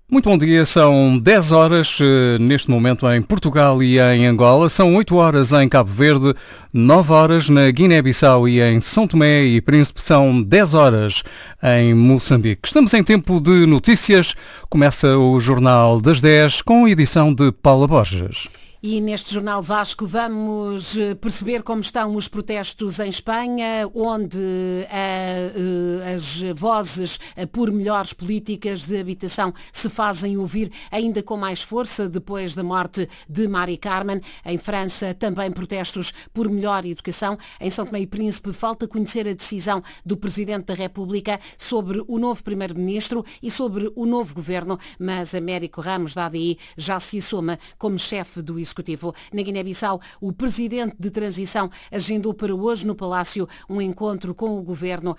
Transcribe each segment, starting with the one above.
Muito bom dia, são 10 horas neste momento em Portugal e em Angola, são 8 horas em Cabo Verde, 9 horas na Guiné-Bissau e em São Tomé e Príncipe, são 10 horas em Moçambique. Estamos em tempo de notícias, começa o Jornal das 10 com a edição de Paula Borges. E neste Jornal Vasco vamos perceber como estão os protestos em Espanha, onde as vozes por melhores políticas de habitação se fazem ouvir ainda com mais força depois da morte de Mari Carmen. Em França também protestos por melhor educação. Em São Tomé e Príncipe falta conhecer a decisão do Presidente da República sobre o novo Primeiro-Ministro e sobre o novo Governo, mas Américo Ramos da ADI já se assoma como chefe do Executivo. Na Guiné-Bissau, o presidente de transição agendou para hoje no Palácio um encontro com o governo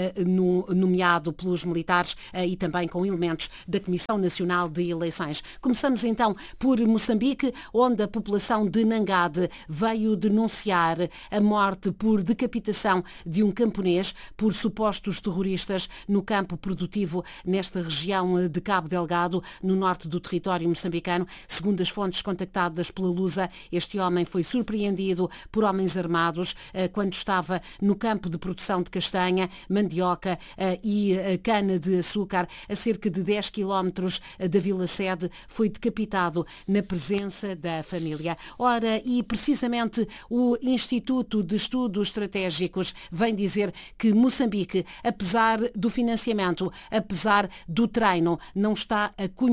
nomeado pelos militares e também com elementos da Comissão Nacional de Eleições. Começamos então por Moçambique, onde a população de Nangade veio denunciar a morte por decapitação de um camponês por supostos terroristas no campo produtivo nesta região de Cabo Delgado, no norte do território moçambicano. Segundo as fontes contactadas pela Lusa, este homem foi surpreendido por homens armados quando estava no campo de produção de castanha, mandioca e cana-de-açúcar a cerca de 10 quilómetros da Vila Sede. Foi decapitado na presença da família. Ora, e precisamente o Instituto de Estudos Estratégicos vem dizer que Moçambique, apesar do financiamento, apesar do treino, não está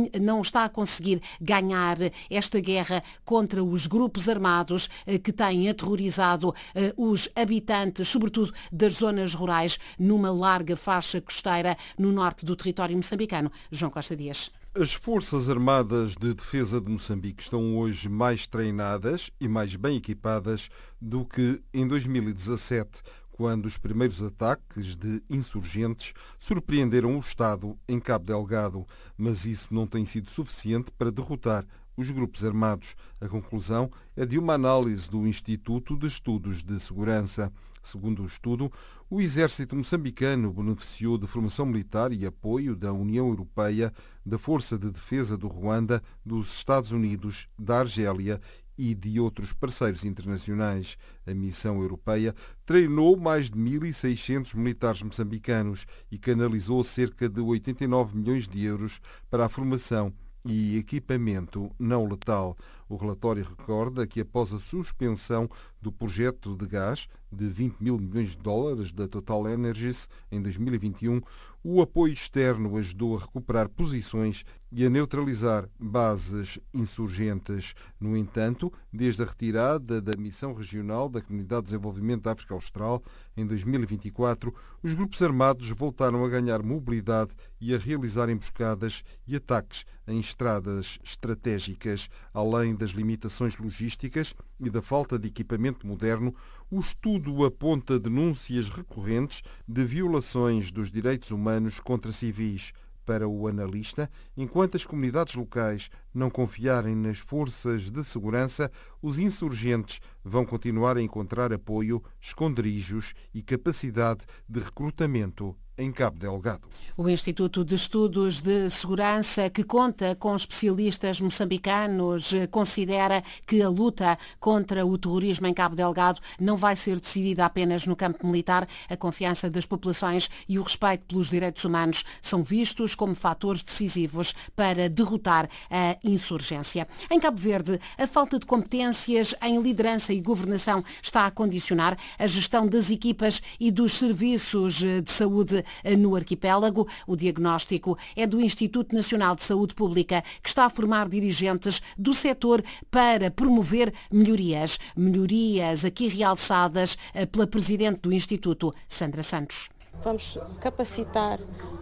a conseguir ganhar esta guerra contra os grupos armados que têm aterrorizado os habitantes, sobretudo das zonas rurais, numa larga faixa costeira no norte do território moçambicano. João Costa Dias. As Forças Armadas de Defesa de Moçambique estão hoje mais treinadas e mais bem equipadas do que em 2017, quando os primeiros ataques de insurgentes surpreenderam o Estado em Cabo Delgado, mas isso não tem sido suficiente para derrotar os grupos armados. A conclusão é de uma análise do Instituto de Estudos de Segurança. Segundo o estudo, o exército moçambicano beneficiou de formação militar e apoio da União Europeia, da Força de Defesa do Ruanda, dos Estados Unidos, da Argélia e de outros parceiros internacionais. A missão europeia treinou mais de 1.600 militares moçambicanos e canalizou cerca de 89 milhões de euros para a formação e equipamento não letal. O relatório recorda que após a suspensão do projeto de gás de 20 mil milhões de dólares da Total Energies em 2021, o apoio externo ajudou a recuperar posições e a neutralizar bases insurgentes. No entanto, desde a retirada da Missão Regional da Comunidade de Desenvolvimento da África Austral em 2024, os grupos armados voltaram a ganhar mobilidade e a realizar emboscadas e ataques em estradas estratégicas. Além das limitações logísticas e da falta de equipamento moderno, o estudo aponta denúncias recorrentes de violações dos direitos humanos contra civis. Para o analista, enquanto as comunidades locais não confiarem nas forças de segurança, os insurgentes vão continuar a encontrar apoio, esconderijos e capacidade de recrutamento em Cabo Delgado. O Instituto de Estudos de Segurança, que conta com especialistas moçambicanos, considera que a luta contra o terrorismo em Cabo Delgado não vai ser decidida apenas no campo militar. A confiança das populações e o respeito pelos direitos humanos são vistos como fatores decisivos para derrotar a insurgência. Em Cabo Verde, a falta de competências em liderança e governação está a condicionar a gestão das equipas e dos serviços de saúde no arquipélago. O diagnóstico é do Instituto Nacional de Saúde Pública, que está a formar dirigentes do setor para promover melhorias. Melhorias aqui realçadas pela Presidente do Instituto, Sandra Santos. Vamos capacitar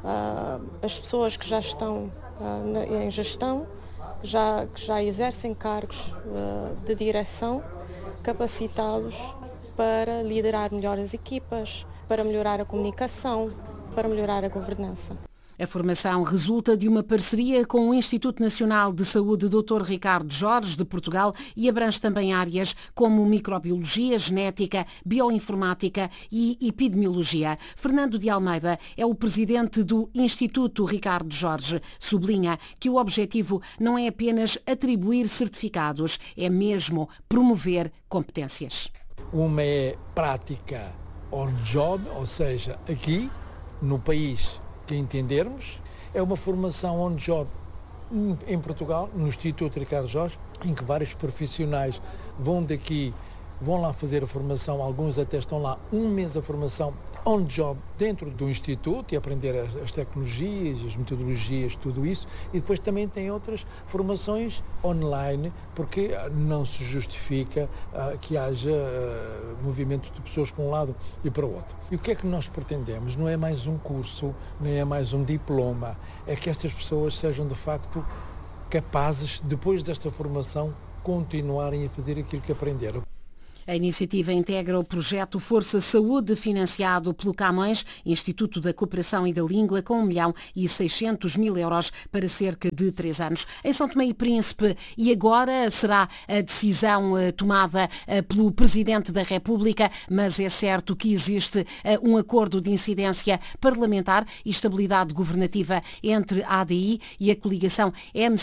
as pessoas que já estão em gestão, que já exercem cargos de direção, capacitá-los para liderar melhor as equipas, para melhorar a comunicação, para melhorar a governança. A formação resulta de uma parceria com o Instituto Nacional de Saúde Dr. Ricardo Jorge, de Portugal, e abrange também áreas como microbiologia, genética, bioinformática e epidemiologia. Fernando de Almeida é o presidente do Instituto Ricardo Jorge. Sublinha que o objetivo não é apenas atribuir certificados, é mesmo promover competências. Uma é prática on-job, ou seja, aqui no país que entendermos, é uma formação on-job em Portugal, no Instituto Ricardo Jorge, em que vários profissionais vão lá fazer a formação, alguns até estão lá um mês a formação on-job dentro do Instituto e aprender as tecnologias, as metodologias, tudo isso. E depois também tem outras formações online, porque não se justifica que haja movimento de pessoas para um lado e para o outro. E o que é que nós pretendemos? Não é mais um curso, nem é mais um diploma, é que estas pessoas sejam de facto capazes, depois desta formação, continuarem a fazer aquilo que aprenderam. A iniciativa integra o projeto Força Saúde, financiado pelo Camões, Instituto da Cooperação e da Língua, com 1.600.000 euros para cerca de 3 anos. Em São Tomé e Príncipe, e agora será a decisão tomada pelo Presidente da República, mas é certo que existe um acordo de incidência parlamentar e estabilidade governativa entre a ADI e a coligação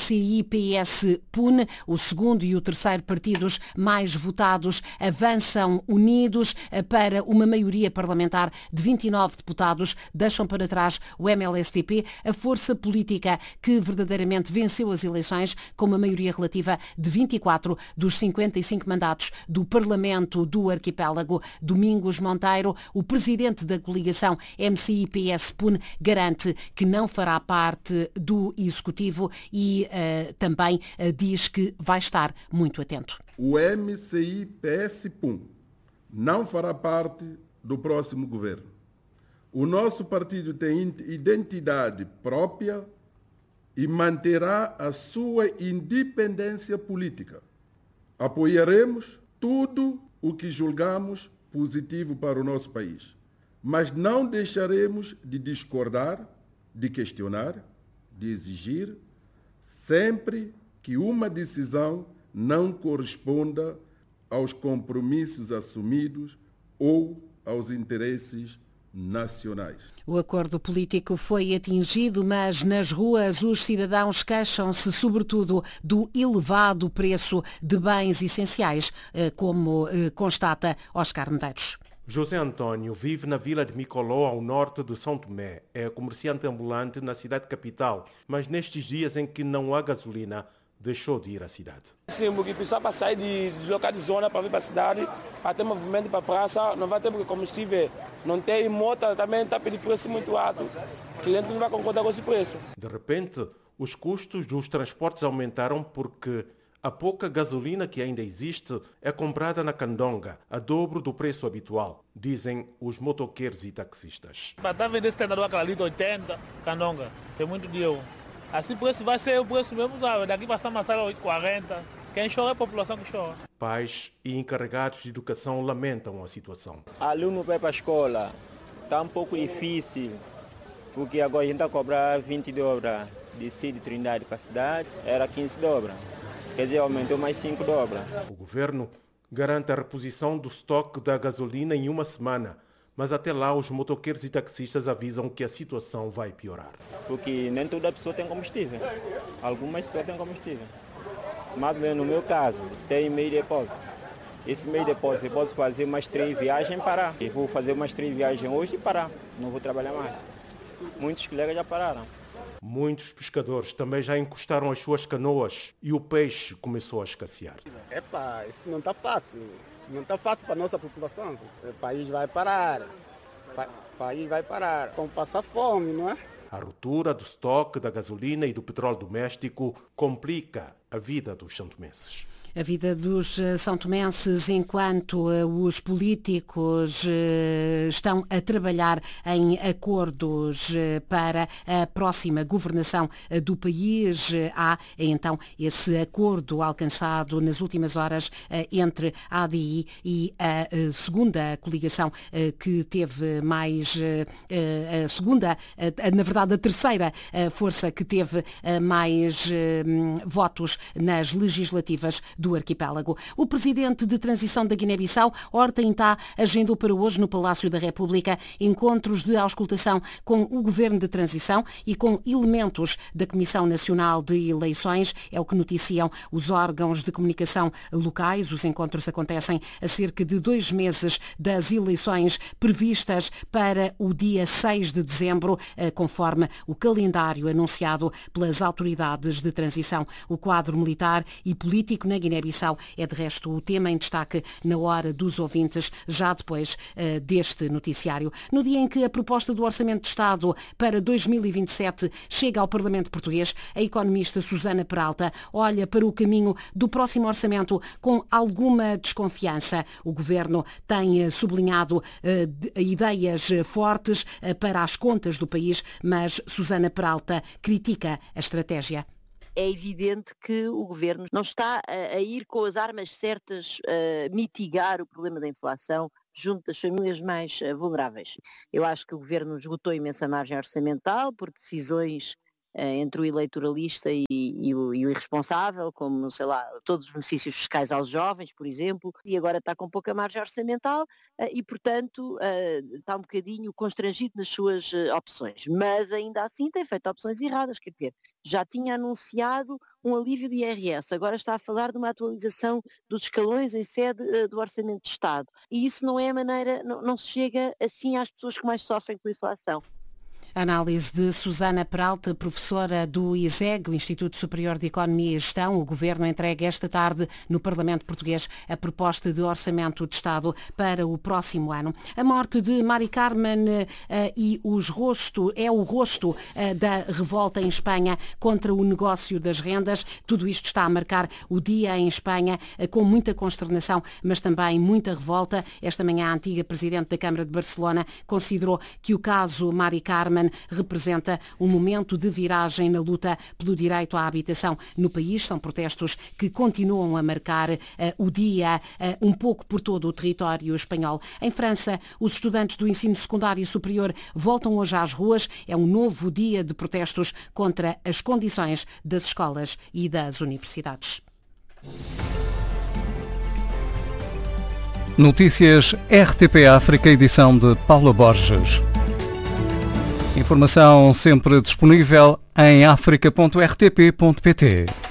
MCI-PS-PUN, o segundo e o terceiro partidos mais votados, avançam unidos para uma maioria parlamentar de 29 deputados, deixam para trás o MLSTP, a força política que verdadeiramente venceu as eleições com uma maioria relativa de 24 dos 55 mandatos do Parlamento do Arquipélago. Domingos Monteiro, o presidente da coligação MCI-PS-PUN, garante que não fará parte do Executivo e também diz que vai estar muito atento. O MCI-PS-PUN não fará parte do próximo governo. O nosso partido tem identidade própria e manterá a sua independência política. Apoiaremos tudo o que julgamos positivo para o nosso país, mas não deixaremos de discordar, de questionar, de exigir, sempre que uma decisão não corresponda aos compromissos assumidos ou aos interesses nacionais. O acordo político foi atingido, mas nas ruas os cidadãos queixam-se sobretudo do elevado preço de bens essenciais, como constata Oscar Medeiros. José António vive na vila de Micoló, ao norte de São Tomé. É comerciante ambulante na cidade capital, mas nestes dias em que não há gasolina, deixou de ir à cidade. Sim, porque o pessoal para sair de deslocar de zona para vir para a cidade, para ter movimento para a praça, não vai ter porque combustível não tem, moto também está pedindo preço muito alto. O cliente não vai concordar com esse preço. De repente, os custos dos transportes aumentaram porque a pouca gasolina que ainda existe é comprada na Candonga, a dobro do preço habitual, dizem os motoqueiros e taxistas. Para estar vendendo 70 do aquela litro 80, Candonga, tem muito dinheiro. Assim o preço vai ser o preço mesmo, sabe? Daqui para São Marcelo 8,40. Quem chora é a população que chora. Pais e encarregados de educação lamentam a situação. Aluno vai para a escola, está um pouco difícil, porque agora a gente está a cobrar 20 dobras de Cid Trindade para a cidade, era 15 dobras. Quer dizer, aumentou mais 5 dobras. O governo garante a reposição do estoque da gasolina em uma semana, mas até lá os motoqueiros e taxistas avisam que a situação vai piorar. Porque nem toda pessoa tem combustível. Algumas pessoas têm combustível. Mas no meu caso, tem meio depósito. Esse meio depósito eu posso fazer umas 3 viagens e parar. Eu vou fazer umas 3 viagens hoje e parar. Não vou trabalhar mais. Muitos colegas já pararam. Muitos pescadores também já encostaram as suas canoas e o peixe começou a escassear. Isso não está fácil. Não está fácil para a nossa população. O país vai parar. Vamos passar fome, não é? A ruptura do estoque da gasolina e do petróleo doméstico complica a vida dos santomenses. A vida dos são-tomenses enquanto os políticos estão a trabalhar em acordos para a próxima governação do país. Há então esse acordo alcançado nas últimas horas entre a ADI e a segunda coligação que teve mais, a segunda, na verdade a terceira força que teve mais votos nas legislativas do arquipélago. O presidente de transição da Guiné-Bissau, Horta Intá, agendou para hoje no Palácio da República encontros de auscultação com o governo de transição e com elementos da Comissão Nacional de Eleições. É o que noticiam os órgãos de comunicação locais. Os encontros acontecem a cerca de 2 meses das eleições previstas para o dia 6 de dezembro, conforme o calendário anunciado pelas autoridades de transição. O quadro militar e político na Guiné-Bissau é de resto o tema em destaque na hora dos ouvintes, já depois deste noticiário. No dia em que a proposta do Orçamento de Estado para 2027 chega ao Parlamento Português, a economista Susana Peralta olha para o caminho do próximo orçamento com alguma desconfiança. O Governo tem sublinhado ideias fortes para as contas do país, mas Susana Peralta critica a estratégia. É evidente que o Governo não está a ir com as armas certas a mitigar o problema da inflação junto das famílias mais vulneráveis. Eu acho que o Governo esgotou imensa margem orçamental por decisões entre o eleitoralista e o irresponsável, como, sei lá, todos os benefícios fiscais aos jovens, por exemplo, e agora está com pouca margem orçamental e, portanto, está um bocadinho constrangido nas suas opções. Mas, ainda assim, tem feito opções erradas, quer dizer, já tinha anunciado um alívio de IRS, agora está a falar de uma atualização dos escalões em sede do Orçamento de Estado. E isso não é a maneira, não se chega assim às pessoas que mais sofrem com a inflação. Análise de Susana Peralta, professora do ISEG, o Instituto Superior de Economia e Gestão. O Governo entrega esta tarde no Parlamento Português a proposta de orçamento de Estado para o próximo ano. A morte de Mari Carmen e o rosto da revolta em Espanha contra o negócio das rendas. Tudo isto está a marcar o dia em Espanha com muita consternação, mas também muita revolta. Esta manhã a antiga Presidente da Câmara de Barcelona considerou que o caso Mari Carmen representa um momento de viragem na luta pelo direito à habitação no país. São protestos que continuam a marcar o dia um pouco por todo o território espanhol. Em França, os estudantes do ensino secundário superior voltam hoje às ruas. É um novo dia de protestos contra as condições das escolas e das universidades. Notícias RTP África, edição de Paula Borges. Informação sempre disponível em africa.rtp.pt.